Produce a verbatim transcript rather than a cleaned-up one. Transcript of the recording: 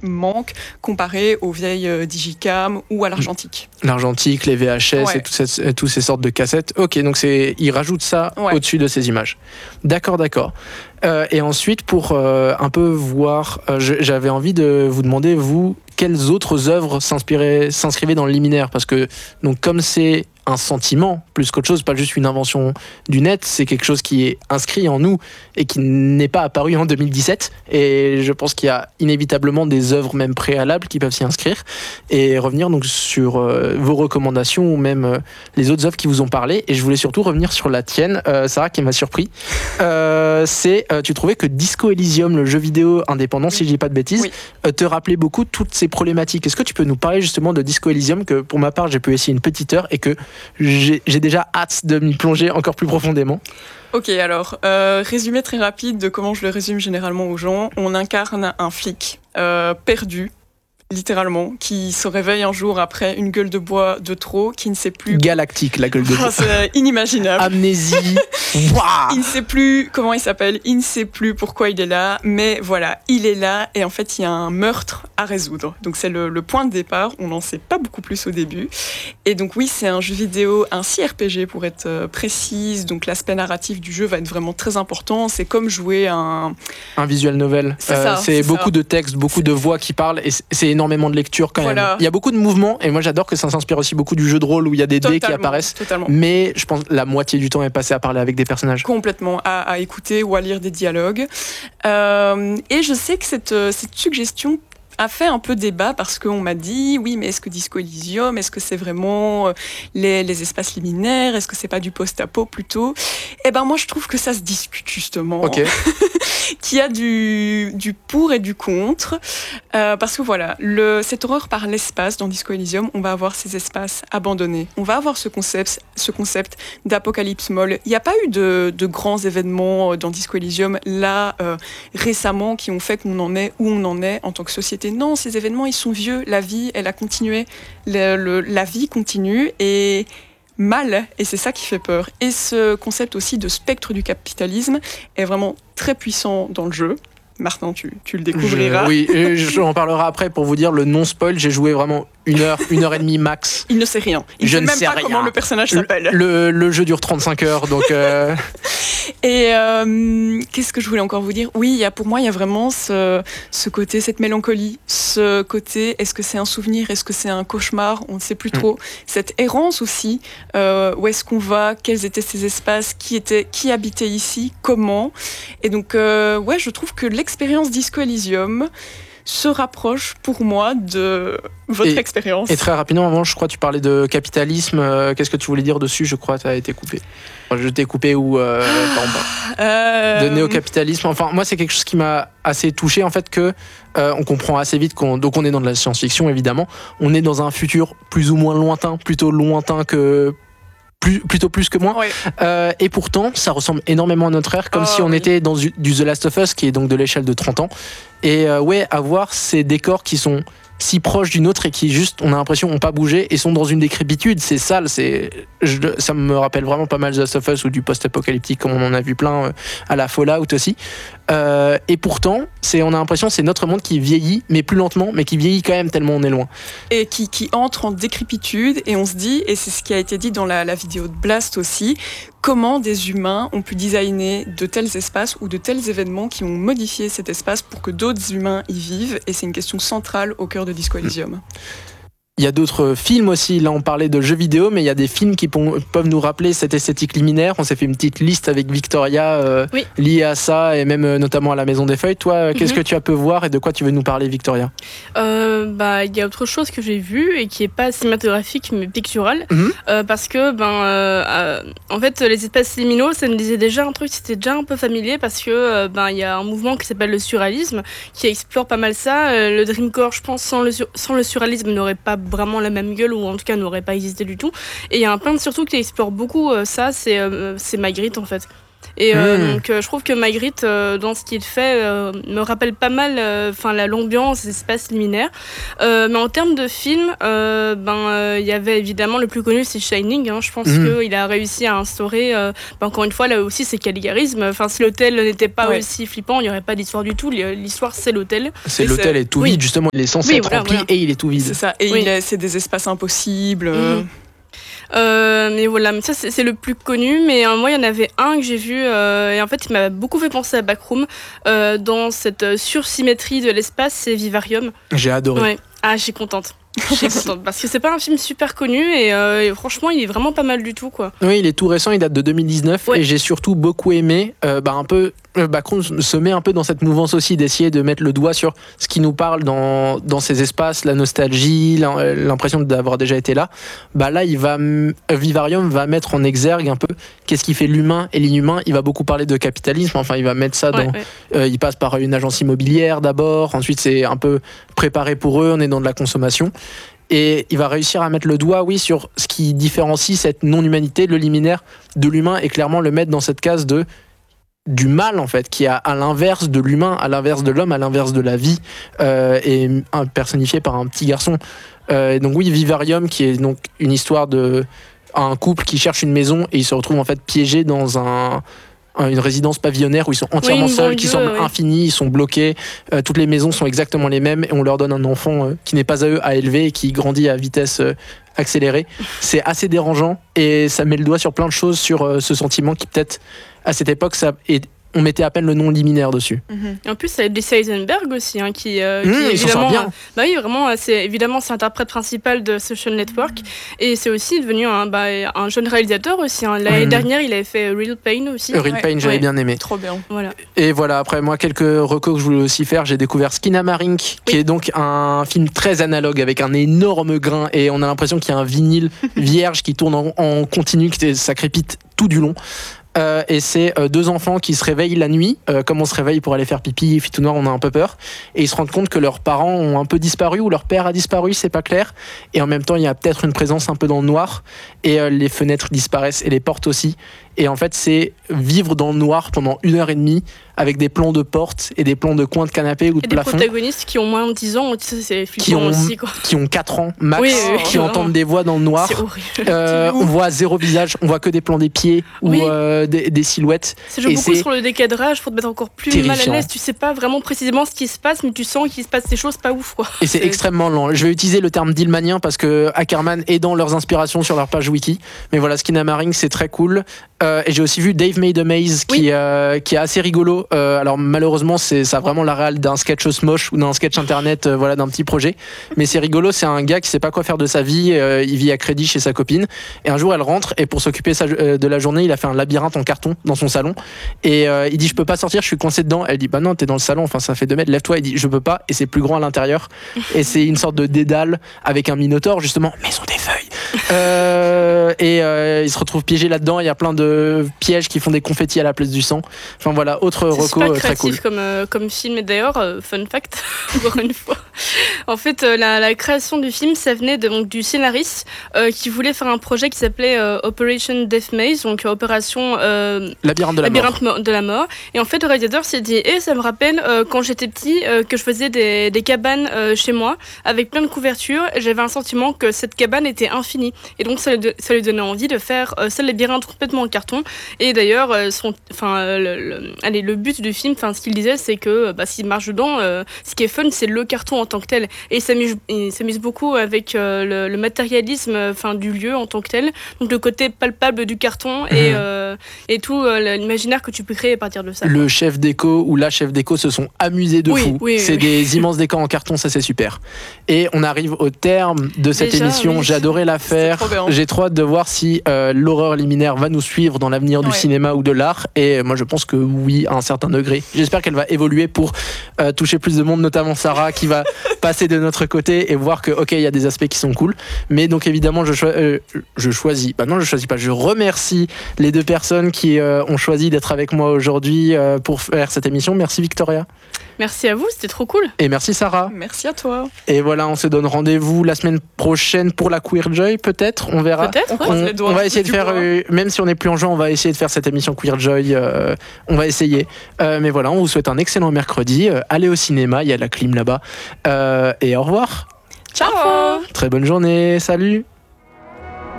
manque comparé aux vieilles euh, digicam ou à l'argentique. L'argentique, les V H S ouais. et toutes ces, toutes ces sortes de cassettes. Ok, donc c'est, ils rajoutent ça ouais. au-dessus de ces images. D'accord, d'accord. Euh, et ensuite, pour euh, un peu voir, euh, je, j'avais envie de vous demander, vous, quelles autres œuvres s'inspiraient, s'inscrivaient dans le liminaire ? Parce que, donc, comme c'est un sentiment plus qu'autre chose, pas juste une invention du net, c'est quelque chose qui est inscrit en nous et qui n'est pas apparu en deux mille dix-sept. Et je pense qu'il y a inévitablement des œuvres même préalables qui peuvent s'y inscrire. Et revenir donc sur euh, vos recommandations ou même euh, les autres œuvres qui vous ont parlé. Et je voulais surtout revenir sur la tienne, euh, Sarah, qui m'a surpris. Euh, c'est, euh, tu trouvais que Disco Elysium, le jeu vidéo indépendant, oui. si je dis pas de bêtises, oui. euh, te rappelait beaucoup toutes ces problématiques. Est-ce que tu peux nous parler justement de Disco Elysium, que pour ma part, j'ai pu essayer une petite heure et que J'ai, j'ai déjà hâte de m'y plonger encore plus profondément. Ok, alors, euh, résumé très rapide de comment je le résume généralement aux gens. On incarne un flic euh, perdu, littéralement, qui se réveille un jour après une gueule de bois de trop, qui ne sait plus... Galactique, la gueule de bois. C'est inimaginable. Amnésie. Wow. Il ne sait plus comment il s'appelle, il ne sait plus pourquoi il est là, mais voilà, il est là, et en fait, il y a un meurtre à résoudre. Donc, c'est le, le point de départ, on n'en sait pas beaucoup plus au début. Et donc, oui, c'est un jeu vidéo, un C R P G pour être euh, précise, donc l'aspect narratif du jeu va être vraiment très important. C'est comme jouer un... Un visual novel. C'est, euh, ça, c'est, c'est beaucoup ça. de textes, beaucoup de voix qui parlent, et c'est énormément de lecture quand voilà. même. Il y a beaucoup de mouvements, et moi j'adore que ça s'inspire aussi beaucoup du jeu de rôle où il y a des totalement, dés qui apparaissent. Totalement. Mais je pense que la moitié du temps est passé à parler avec des personnages. Complètement, à, à écouter ou à lire des dialogues. Euh, et je sais que cette, cette suggestion a fait un peu débat parce qu'on m'a dit oui mais est-ce que Disco Elysium, est-ce que c'est vraiment les, les espaces liminaires, est-ce que c'est pas du post-apo plutôt? Eh ben moi je trouve que ça se discute justement. Okay. Qu'il y a du, du pour et du contre euh, parce que voilà, le, cette horreur par l'espace dans Disco Elysium, on va avoir ces espaces abandonnés, on va avoir ce concept, ce concept d'apocalypse molle. Il n'y a pas eu de, de grands événements dans Disco Elysium là euh, récemment qui ont fait qu'on en est où on en est en tant que société. Non, ces événements, ils sont vieux. La vie, elle a continué. Le, le, la vie continue et mal. Et c'est ça qui fait peur. Et ce concept aussi de spectre du capitalisme est vraiment très puissant dans le jeu. Martin, tu, tu le découvriras. Je, oui, j'en parlerai après pour vous dire le non-spoil. J'ai joué vraiment une heure, une heure et demie max. Il ne sait rien. Il je ne ne sait même sais pas rien. comment le personnage s'appelle. Le, le, le jeu dure trente-cinq heures, donc... Euh... Et euh, qu'est-ce que je voulais encore vous dire ? Oui, il y a, pour moi, il y a vraiment ce, ce côté, cette mélancolie, ce côté, est-ce que c'est un souvenir, est-ce que c'est un cauchemar ? On ne sait plus trop. Mmh. Cette errance aussi, euh, où est-ce qu'on va ? Quels étaient ces espaces ? Qui, était, qui habitait ici ? Comment ? Et donc, euh, ouais, je trouve que l'expérience Disco Elysium se rapproche pour moi de votre et, expérience. Et très rapidement, avant, je crois que tu parlais de capitalisme. Euh, qu'est-ce que tu voulais dire dessus ? Je crois que tu as été coupé. Enfin, je t'ai coupé ou euh, euh... de néo-capitalisme. Enfin, moi, c'est quelque chose qui m'a assez touché, en fait, que euh, on comprend assez vite qu'on donc on est dans de la science-fiction, évidemment. On est dans un futur plus ou moins lointain, plutôt lointain que Plus, plutôt plus que moi. Oui. Euh, et pourtant, ça ressemble énormément à notre ère, comme oh, si on oui. était dans du, du The Last of Us, qui est donc de l'échelle de trente ans. Et euh, ouais, avoir ces décors qui sont si proches d'une autre et qui juste, on a l'impression, n'ont pas bougé et sont dans une décrépitude. C'est sale, c'est, je, ça me rappelle vraiment pas mal The Last of Us ou du post-apocalyptique, comme on en a vu plein euh, à la Fallout aussi. Euh, et pourtant, c'est, on a l'impression que c'est notre monde qui vieillit, mais plus lentement, mais qui vieillit quand même tellement on est loin. Et qui, qui entre en décrépitude, et on se dit, et c'est ce qui a été dit dans la, la vidéo de Blast aussi, comment des humains ont pu designer de tels espaces ou de tels événements qui ont modifié cet espace pour que d'autres humains y vivent, et c'est une question centrale au cœur de Disco Elysium. Il y a d'autres films aussi, là on parlait de jeux vidéo, mais il y a des films qui peuvent nous rappeler cette esthétique liminaire. On s'est fait une petite liste avec Victoria euh, oui. liée à ça, et même euh, notamment à la Maison des Feuilles. Toi, mm-hmm. qu'est-ce que tu as pu voir et de quoi tu veux nous parler, Victoria ? euh, bah, y a autre chose que j'ai vu et qui n'est pas cinématographique mais pictural, mm-hmm. euh, parce que ben, euh, euh, en fait, les espaces liminaux, ça me disait déjà un truc, c'était déjà un peu familier, parce que euh, ben, y a un mouvement qui s'appelle le surréalisme, qui explore pas mal ça. Euh, le Dreamcore, je pense, sans le, sur- sans le surréalisme, n'aurait pas vraiment la même gueule, ou en tout cas n'aurait pas existé du tout. Et il y a un peintre surtout qui explore beaucoup euh, ça, c'est, euh, c'est Magritte en fait. Et euh, mmh. donc, euh, je trouve que Magritte, euh, dans ce qu'il fait, euh, me rappelle pas mal enfin euh, l'ambiance des espaces liminaires. Euh, mais en termes de film, euh, ben il euh, y avait évidemment le plus connu, c'est Shining. Hein. Je pense mmh. qu'il a réussi à instaurer, euh, ben, encore une fois, là aussi, c'est caligarisme. Enfin, si l'hôtel n'était pas ouais. aussi flippant, il n'y aurait pas d'histoire du tout. L'histoire, c'est l'hôtel. C'est l'hôtel est tout oui. vide, justement. Il est censé oui, être voilà, rempli voilà. et il est tout vide. C'est ça. Et oui. c'est des espaces impossibles. Mmh. Euh, mais voilà, mais ça c'est, c'est le plus connu. Mais euh, moi, il y en avait un que j'ai vu euh, et en fait, il m'a beaucoup fait penser à Backroom euh, dans cette sursymétrie de l'espace. C'est Vivarium. J'ai adoré. Ouais. Ah, je suis contente. Je suis contente parce que c'est pas un film super connu et, euh, et franchement il est vraiment pas mal du tout quoi. Oui, il est tout récent, il date de deux mille dix-neuf ouais. et j'ai surtout beaucoup aimé euh, bah, un peu euh, Backroom se met un peu dans cette mouvance aussi d'essayer de mettre le doigt sur ce qui nous parle dans, dans ces espaces, la nostalgie, l'impression d'avoir déjà été là. Bah là, il va Vivarium va mettre en exergue un peu qu'est-ce qui fait l'humain et l'inhumain. Il va beaucoup parler de capitalisme, enfin il va mettre ça dans ouais, ouais. Euh, il passe par une agence immobilière d'abord, ensuite c'est un peu préparé pour eux, on est dans de la consommation. Et il va réussir à mettre le doigt, oui, sur ce qui différencie cette non-humanité, le liminaire, de l'humain, et clairement le mettre dans cette case de du mal, en fait, qui est à l'inverse de l'humain, à l'inverse de l'homme, à l'inverse de la vie, euh, et personnifié par un petit garçon. Euh, donc oui, Vivarium, qui est donc une histoire de un couple qui cherche une maison et ils se retrouvent en fait piégés dans un une résidence pavillonnaire où ils sont entièrement oui, seuls, qui semble oui. infinie, ils sont bloqués, euh, toutes les maisons sont exactement les mêmes et on leur donne un enfant euh, qui n'est pas à eux à élever et qui grandit à vitesse euh, accélérée. C'est assez dérangeant et ça met le doigt sur plein de choses, sur euh, ce sentiment qui peut-être à cette époque ça est on mettait à peine le nom liminaire dessus. Mm-hmm. En plus, c'est Jesse Eisenberg aussi, hein, qui, euh, mmh, qui est évidemment, bien. Euh, bah oui, vraiment, c'est évidemment c'est l'interprète principal de Social Network, mmh. et c'est aussi devenu un, bah, un jeune réalisateur aussi. Hein. L'année mmh. dernière, il avait fait Real Pain aussi. Real ouais. Pain, j'avais ouais. bien aimé. Trop bien. Voilà. Et voilà, après moi, quelques recos que je voulais aussi faire. J'ai découvert Skinamarink, oui. qui est donc un film très analogue avec un énorme grain, et on a l'impression qu'il y a un vinyle vierge qui tourne en, en continu, qui ça crépite tout du long. Euh, et c'est euh, deux enfants qui se réveillent la nuit, euh, comme on se réveille pour aller faire pipi, il fait tout noir, on a un peu peur, et ils se rendent compte que leurs parents ont un peu disparu, ou leur père a disparu, c'est pas clair, et en même temps il y a peut-être une présence un peu dans le noir, et euh, les fenêtres disparaissent, et les portes aussi, et en fait c'est vivre dans le noir pendant une heure et demie, avec des plans de portes, et des plans de coins de canapé ou de et plafond. Et des protagonistes qui ont moins de dix ans, c'est flippant qui ont, aussi, quoi. Qui ont quatre ans max, oui, oui, qui oui, entendent des voix dans le noir. C'est horrible. Euh, on voit zéro visage, on voit que des plans des pieds, oui. ou euh, des, des silhouettes. Ça joue beaucoup sur le décadrage pour te mettre encore plus terrifiant. Mal à l'aise. Tu sais pas vraiment précisément ce qui se passe, mais tu sens qu'il se passe des choses pas ouf, quoi. Et c'est, c'est extrêmement lent. Je vais utiliser le terme d'Illmanien parce que Ackerman est dans leurs inspirations sur leur page wiki. Mais voilà, Skinamarink, c'est très cool. Euh, et j'ai aussi vu Dave Made a Maze qui, oui. euh, qui est assez rigolo. Euh, alors malheureusement, c'est ça a vraiment la réal d'un sketch Smosh ou d'un sketch internet, euh, voilà, d'un petit projet. Mais c'est rigolo. C'est un gars qui sait pas quoi faire de sa vie. Euh, il vit à crédit chez sa copine. Et un jour, elle rentre et pour s'occuper sa, euh, de la journée, il a fait un labyrinthe en carton dans son salon. Et euh, il dit je peux pas sortir, je suis coincé dedans. Elle dit bah non, t'es dans le salon. Enfin ça fait deux mètres. Lève-toi. Il dit je peux pas. Et c'est plus grand à l'intérieur. Et c'est une sorte de dédale avec un minotaure justement. Maison des feuilles. Euh, et euh, il se retrouve piégé là-dedans. Il y a plein de pièges qui font des confettis à la place du sang. Enfin voilà, autre reco euh, très cool. Comme, euh, comme film. Et d'ailleurs, euh, fun fact, encore une fois, en fait, euh, la, la création du film, ça venait de, donc, du scénariste euh, qui voulait faire un projet qui s'appelait euh, Operation Death Maze, donc Opération euh, Labyrinthe de la Labyrinthe mort. de la mort. Et en fait, le réalisateur s'est dit, et ça me rappelle euh, quand j'étais petit euh, que je faisais des, des cabanes euh, chez moi avec plein de couvertures. Et j'avais un sentiment que cette cabane était infinie. Et donc, ça lui, ça lui donnait envie de faire euh, ce labyrinthe complètement en carton. Et d'ailleurs, euh, son, euh, le, le, allez, le but du film, ce qu'il disait, c'est que bah, s'il marche dedans, euh, ce qui est fun, c'est le carton en tant que tel. Et il s'amuse, il s'amuse beaucoup avec euh, le, le matérialisme enfin, du lieu en tant que tel. Donc, le côté palpable du carton mmh. et, euh, et tout euh, l'imaginaire que tu peux créer à partir de ça. Le quoi. chef déco ou la chef déco se sont amusés de oui, fou. Oui, c'est oui. des immenses décors en carton, ça c'est super. Et on arrive au terme de cette Déjà, émission. Oui. J'ai adoré la faire. J'ai trop hâte de voir si euh, l'horreur liminaire va nous suivre dans l'avenir du ouais. cinéma ou de l'art. Et moi je pense que oui, à un certain degré. J'espère qu'elle va évoluer pour euh, toucher plus de monde, notamment Sarah qui va passer de notre côté et voir que ok, il y a des aspects qui sont cool. Mais donc évidemment, je, cho- euh, je choisis. Bah non, je choisis pas. Je remercie les deux personnes qui euh, ont choisi d'être avec moi aujourd'hui euh, pour faire cette émission. Merci Victoria. Merci à vous, c'était trop cool. Et merci Sarah. Merci à toi. Et voilà, on se donne rendez-vous la semaine prochaine pour la Queer Joy, peut-être. On verra. Peut-être. On, On, les doigts on va essayer de faire, bois. euh, même si on n'est plus en juin, on va essayer de faire cette émission Queer Joy. Euh, on va essayer. Euh, mais voilà, on vous souhaite un excellent mercredi. Euh, allez au cinéma, il y a de la clim là-bas. Euh, et au revoir. Ciao. Très bonne journée. Salut.